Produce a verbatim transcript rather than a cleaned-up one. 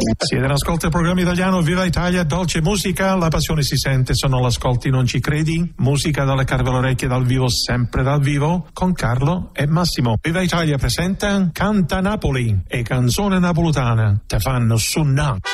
Siete in ascolto del programma italiano Viva Italia, dolce musica, la passione si sente, se non l'ascolti non ci credi, musica dalle carte all'orecchie dal vivo, sempre dal vivo, con Carlo e Massimo. Viva Italia presenta Canta Napoli e canzone napoletana, te fanno suonare.